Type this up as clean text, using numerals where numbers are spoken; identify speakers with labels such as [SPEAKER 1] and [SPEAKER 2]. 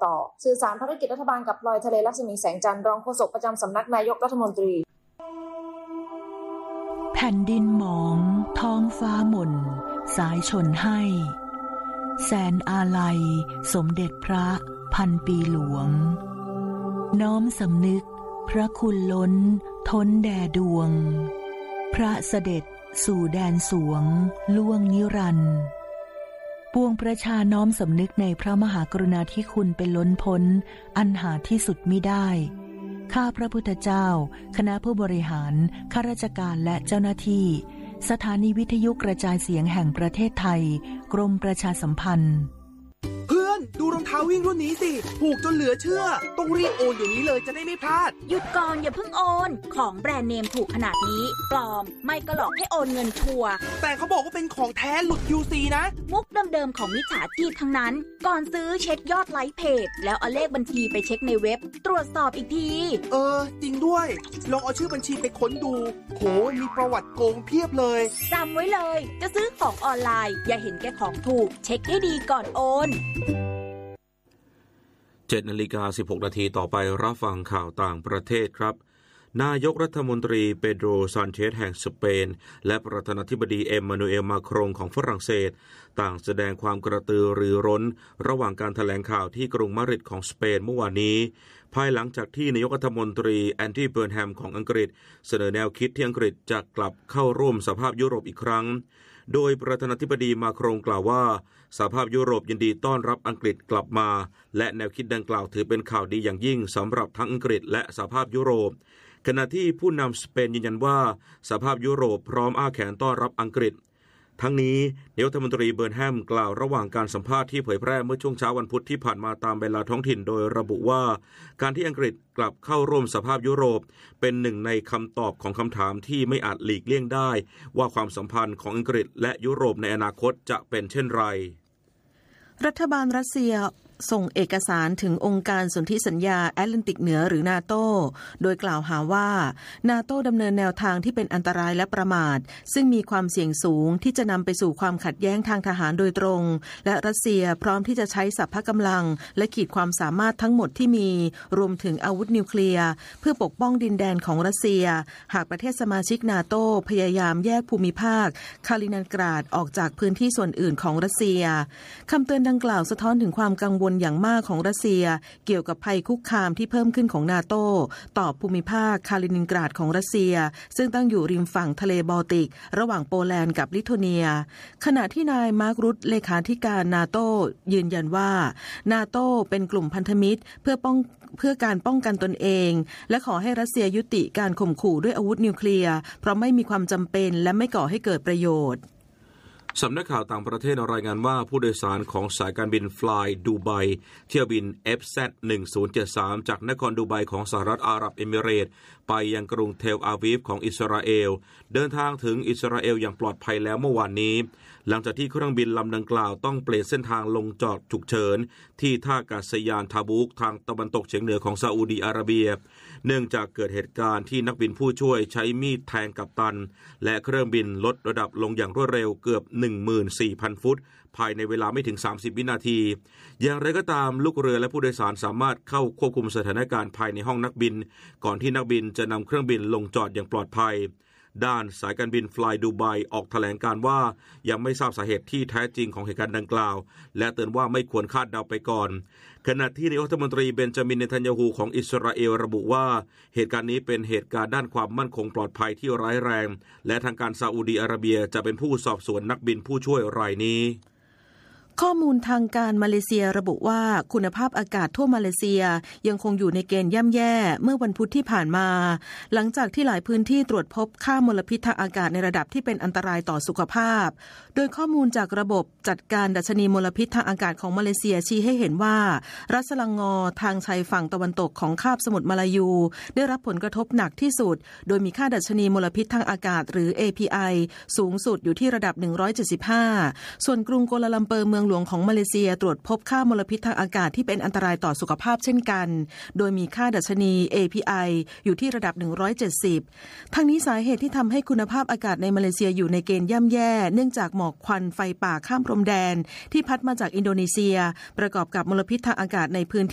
[SPEAKER 1] ต่อสื่อสารภารกิจรัฐบาลกับพลอยทะเลรัศมีแสงจันทร์รองโฆษกประจำสำนักนายกรัฐมนตรี
[SPEAKER 2] แผ่นดินหมองท้องฟ้าหม่นสายชนให้แสนอาลัยสมเด็จพระพันปีหลวงน้อมสำนึกพระคุณล้นท้นแด่ดวงพระเสด็จสู่แดนสวงล่วงนิรันดร์ปวงประชาน้อมสำนึกในพระมหากรุณาธิคุณเป็นล้นพ้นอันหาที่สุดมิได้ข้าพระพุทธเจ้าคณะผู้บริหารข้าราชการและเจ้าหน้าที่สถานีวิทยุกระจายเสียงแห่งประเทศไทยกรมประชาสัมพันธ์
[SPEAKER 3] เพื่อนดูรองเท้าวิ่งรุ่นนี้สิถูกจนเหลือเชื่อต้องรีบโอนเดี๋ยวนี้เลยจะได้ไม่พลาด
[SPEAKER 4] หยุดก่อนอย่าเพิ่งโอนของแบรนด์เนมถูกขนาดนี้ปลอมไม่ก็หลอกให้โอนเงินชัวร์
[SPEAKER 3] แต่เขาบอกว่าเป็นของแท้หลุด QC นะ
[SPEAKER 4] มุกเดิมๆของมิจฉาชีพทั้งนั้นก่อนซื้อเช็คยอดไลค์เพจแล้วเอาเลขบัญชีไปเช็คในเว็บตรวจสอบอีกที
[SPEAKER 3] จริงด้วยลองเอาชื่อบัญชีไปค้นดูโหมีประวัติโกงเพียบเลย
[SPEAKER 4] จำไว้เลยจะซื้อของออนไลน์อย่าเห็นแก่ของถูกเช็คให้ดีก่อนโอน
[SPEAKER 5] 7:16 น.ต่อไปรับฟังข่าวต่างประเทศครับนายกรัฐมนตรีเปโดรซานเชสแห่งสเปนและประธานาธิบดีเอ็มมานูเอลมาครงของฝรั่งเศสต่างแสดงความกระตือรือร้นระหว่างการแถลงข่าวที่กรุงมาดริดของสเปนเมื่อวานนี้ภายหลังจากที่นายกรัฐมนตรีแอนดี้เบิร์นแฮมของอังกฤษเสนอแนวคิดที่อังกฤษจะกลับเข้าร่วมสหภาพยุโรปอีกครั้งโดยประธานาธิบดีมาครงกล่าวว่าสหภาพยุโรปยินดีต้อนรับอังกฤษกลับมาและแนวคิดดังกล่าวถือเป็นข่าวดีอย่างยิ่งสำหรับทั้งอังกฤษและสหภาพยุโรปขณะที่ผู้นำสเปนยืนยันว่าสหภาพยุโรปพร้อมอ้าแขนต้อนรับอังกฤษทั้งนี้นายกรัฐมนตรีเบิร์นแฮมกล่าวระหว่างการสัมภาษณ์ที่เผยแพร่เมื่อช่วงเช้าวันพุธที่ผ่านมาตามเวลาท้องถิ่นโดยระบุว่าการที่อังกฤษกลับเข้าร่วมสหภาพยุโรปเป็นหนึ่งในคำตอบของคำถามที่ไม่อาจหลีกเลี่ยงได้ว่าความสัมพันธ์ของอังกฤษและยุโรปในอนาคตจะเป็นเช่นไร
[SPEAKER 2] รัฐบาลรัสเซียส่งเอกสารถึงองค์การสนธิสัญญาแอตแลนติกเหนือหรือนาโตโดยกล่าวหาว่านาโตดำเนินแนวทางที่เป็นอันตรายและประมาทซึ่งมีความเสี่ยงสูงที่จะนำไปสู่ความขัดแย้งทางทหารโดยตรงและรัสเซียพร้อมที่จะใช้สรรพกำลังและขีดความสามารถทั้งหมดที่มีรวมถึงอาวุธนิวเคลียร์เพื่อปกป้องดินแดนของรัสเซียหากประเทศสมาชิกนาโตพยายามแยกภูมิภาคคาลินินกราดออกจากพื้นที่ส่วนอื่นของรัสเซียคำเตือนดังกล่าวสะท้อนถึงความกังวลอย่างมากของรัสเซียเกี่ยวกับภัยคุกคามที่เพิ่มขึ้นของนาโตต่อภูมิภาคคาลินินกราดของรัสเซียซึ่งตั้งอยู่ริมฝั่งทะเลบอลติกระหว่างโปแลนด์กับลิทัวเนียขณะที่นายมาร์ครุตเลขาธิการนาโตยืนยันว่านาโตเป็นกลุ่มพันธมิตรเพื่อการป้องกันตนเองและขอให้รัสเซียยุติการข่มขู่ด้วยอาวุธนิวเคลียร์เพราะไม่มีความจำเป็นและไม่ก่อให้เกิดประโยชน์
[SPEAKER 5] สำนักข่าวต่างประเทศรายงานว่าผู้โดยสารของสายการบิน Fly Dubai เที่ยวบิน FZ1073 จากนครดูไบของสหรัฐอาหรับเอมิเรตส์ไปยังกรุงเทลอาวีฟของอิสราเอลเดินทางถึงอิสราเอลอย่างปลอดภัยแล้วเมื่อวานนี้หลังจากที่เครื่องบินลำดังกล่าวต้องเปลี่ยนเส้นทางลงจอดฉุกเฉินที่ท่าอากาศยานทาบุกทางตะวันตกเฉียงเหนือของซาอุดีอาระเบียเนื่องจากเกิดเหตุการณ์ที่นักบินผู้ช่วยใช้มีดแทงกัปตันและเครื่องบินลดระดับลงอย่างรวดเร็วเกือบ 14,000 ฟุตภายในเวลาไม่ถึง30วินาทีอย่างไรก็ตามลูกเรือและผู้โดยสารสามารถเข้าควบคุมสถานการณ์ภายในห้องนักบินก่อนที่นักบินจะนำเครื่องบินลงจอดอย่างปลอดภัยด้านสายการบิน Fly Dubai ออกแถลงการว่ายังไม่ทราบสาเหตุที่แท้จริงของเหตุการณ์ดังกล่าวและเตือนว่าไม่ควรคาดเดาไปก่อนขณะที่นายกรัฐมนตรีเบนจามินเนทันยาฮูของอิสราเอลระบุว่าเหตุการณ์นี้เป็นเหตุการณ์ด้านความมั่นคงปลอดภัยที่ร้ายแรงและทางการซาอุดีอาระเบียจะเป็นผู้สอบสวนนักบินผู้ช่วยรายนี้
[SPEAKER 2] ข้อมูลทางการมาเลเซียระบุว่าคุณภาพอากาศทั่วมาเลเซียยังคงอยู่ในเกณฑ์ย่ำแย่เมื่อวันพุธที่ผ่านมาหลังจากที่หลายพื้นที่ตรวจพบค่ามลพิษทางอากาศในระดับที่เป็นอันตรายต่อสุขภาพโดยข้อมูลจากระบบจัดการดัชนีมลพิษทางอากาศของมาเลเซียชี้ให้เห็นว่ารัสลังงอทางชายฝั่งตะวันตกของคาบสมุทรมาลายูได้รับผลกระทบหนักที่สุดโดยมีค่าดัชนีมลพิษทางอากาศหรือ API สูงสุดอยู่ที่ระดับ175ส่วนกรุงกัวลาลัมเปอร์เมืองหลวงของมาเลเซียตรวจพบค่ามลพิษทางอากาศที่เป็นอันตรายต่อสุขภาพเช่นกันโดยมีค่าดัชนี API อยู่ที่ระดับ170ทั้งนี้สาเหตุที่ทำให้คุณภาพอากาศในมาเลเซียอยู่ในเกณฑ์ย่ำแย่เนื่องจากหมอกควันไฟป่าข้ามพรมแดนที่พัดมาจากอินโดนีเซียประกอบกับมลพิษทางอากาศในพื้นที่